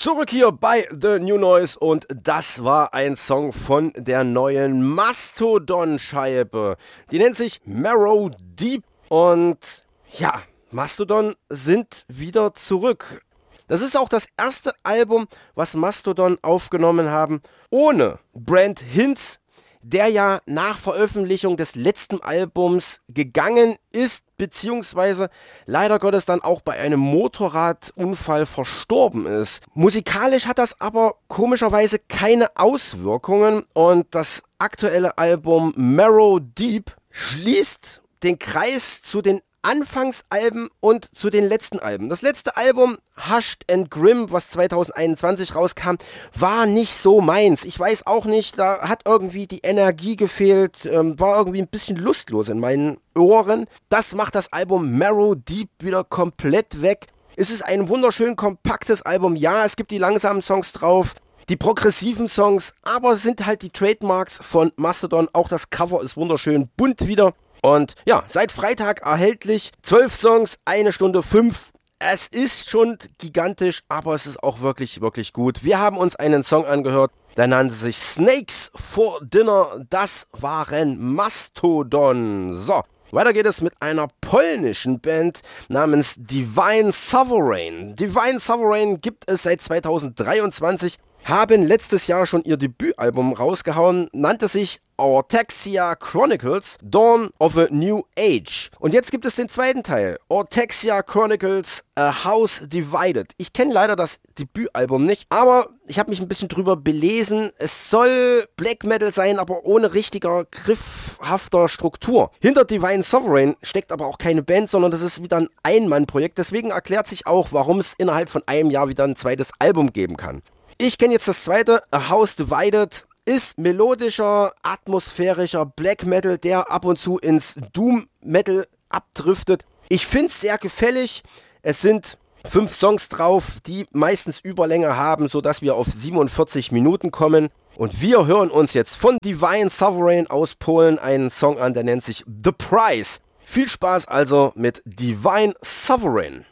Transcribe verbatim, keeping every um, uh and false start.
Zurück hier bei The New Noise und das war ein Song von der neuen Mastodon-Scheibe. Die nennt sich Marrow Deep und ja, Mastodon sind wieder zurück. Das ist auch das erste Album, was Mastodon aufgenommen haben, ohne Brent Hinds, der ja nach Veröffentlichung des letzten Albums gegangen ist, beziehungsweise leider Gottes dann auch bei einem Motorradunfall verstorben ist. Musikalisch hat das aber komischerweise keine Auswirkungen und das aktuelle Album Marrow Deep schließt den Kreis zu den Anfangsalben und zu den letzten Alben. Das letzte Album, Hushed and Grim, was zwanzig einundzwanzig rauskam, war nicht so meins. Ich weiß auch nicht, da hat irgendwie die Energie gefehlt, ähm, war irgendwie ein bisschen lustlos in meinen Ohren. Das macht das Album Marrow Deep wieder komplett weg. Es ist ein wunderschön kompaktes Album. Ja, es gibt die langsamen Songs drauf, die progressiven Songs, aber es sind halt die Trademarks von Mastodon. Auch das Cover ist wunderschön bunt wieder. Und ja, seit Freitag erhältlich, zwölf Songs, eine Stunde fünf. Es ist schon gigantisch, aber es ist auch wirklich, wirklich gut. Wir haben uns einen Song angehört, der nannte sich Snakes for Dinner. Das waren Mastodon. So, weiter geht es mit einer polnischen Band namens Divine Sovereign. Divine Sovereign gibt es seit zweitausenddreiundzwanzig, haben letztes Jahr schon ihr Debütalbum rausgehauen, nannte sich Orthexia Chronicles, Dawn of a New Age. Und jetzt gibt es den zweiten Teil, Orthexia Chronicles, A House Divided. Ich kenne leider das Debütalbum nicht, aber ich habe mich ein bisschen drüber belesen. Es soll Black Metal sein, aber ohne richtiger, griffhafter Struktur. Hinter Divine Sovereign steckt aber auch keine Band, sondern das ist wieder ein Ein-Mann-Projekt. Deswegen erklärt sich auch, warum es innerhalb von einem Jahr wieder ein zweites Album geben kann. Ich kenne jetzt das zweite, A House Divided, ist melodischer, atmosphärischer Black Metal, der ab und zu ins Doom Metal abdriftet. Ich finde es sehr gefällig. Es sind fünf Songs drauf, die meistens Überlänge haben, sodass wir auf siebenundvierzig Minuten kommen. Und wir hören uns jetzt von Divine Sovereign aus Polen einen Song an, der nennt sich The Price. Viel Spaß also mit Divine Sovereign.